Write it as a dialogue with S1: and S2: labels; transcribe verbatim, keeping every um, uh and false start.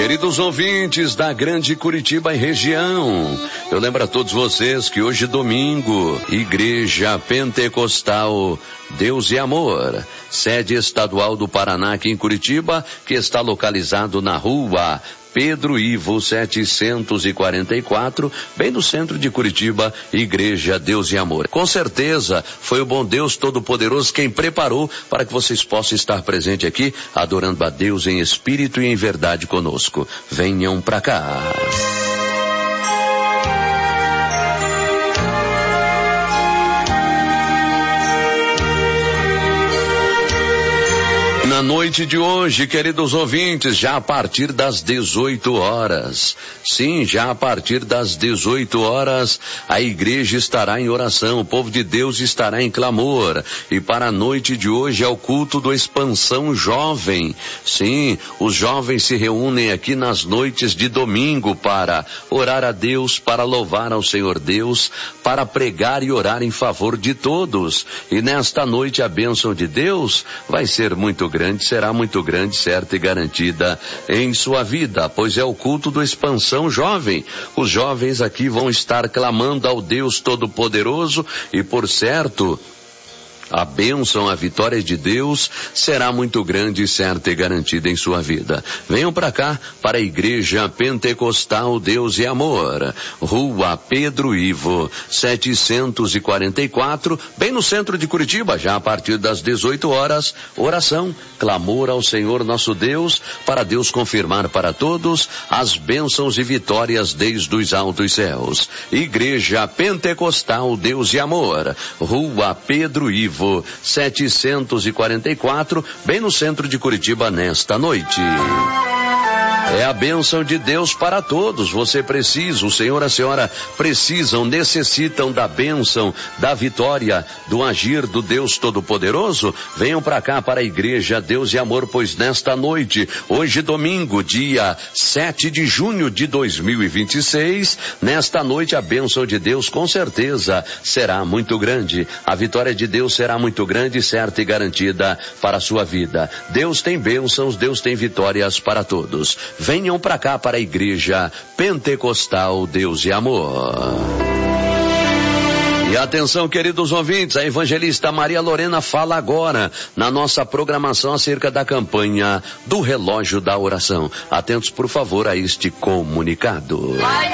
S1: Queridos ouvintes da Grande Curitiba e região, eu lembro a todos vocês que hoje domingo, Igreja Pentecostal Deus e Amor, sede estadual do Paraná aqui em Curitiba, que está localizado na rua Pedro Ivo setecentos e quarenta e quatro, bem no centro de Curitiba, Igreja Deus e Amor. Com certeza foi o bom Deus Todo-Poderoso quem preparou para que vocês possam estar presentes aqui, adorando a Deus em espírito e em verdade conosco. Venham pra cá. Na noite de hoje, queridos ouvintes, já a partir das dezoito horas, sim, já a partir das dezoito horas, a igreja estará em oração, o povo de Deus estará em clamor, e para a noite de hoje é o culto do Expansão Jovem. Sim, os jovens se reúnem aqui nas noites de domingo para orar a Deus, para louvar ao Senhor Deus, para pregar e orar em favor de todos, e nesta noite a bênção de Deus vai ser muito grande. Será muito grande, certa e garantida em sua vida, pois é o culto do Expansão Jovem. Os jovens aqui vão estar clamando ao Deus Todo-Poderoso e, por certo, a bênção, a vitória de Deus será muito grande, certa e garantida em sua vida. Venham para cá, para a Igreja Pentecostal Deus e Amor, Rua Pedro Ivo setecentos e quarenta e quatro, bem no centro de Curitiba, já a partir das dezoito horas, oração, clamor ao Senhor nosso Deus, para Deus confirmar para todos as bênçãos e vitórias desde os altos céus. Igreja Pentecostal Deus e Amor, Rua Pedro Ivo setecentos e quarenta e quatro, bem no centro de Curitiba nesta noite. É a bênção de Deus para todos. Você precisa, o senhor e a senhora precisam, necessitam da bênção, da vitória, do agir do Deus Todo-Poderoso? Venham para cá, para a Igreja Deus e Amor, pois nesta noite, hoje domingo, dia sete de junho de dois mil e vinte e seis, nesta noite a bênção de Deus com certeza será muito grande. A vitória de Deus será muito grande, certa e garantida para a sua vida. Deus tem bênçãos, Deus tem vitórias para todos. Venham para cá, para a Igreja Pentecostal Deus e Amor. E atenção, queridos ouvintes, a evangelista Maria Lorena fala agora na nossa programação acerca da campanha do Relógio da Oração. Atentos, por favor, a este comunicado.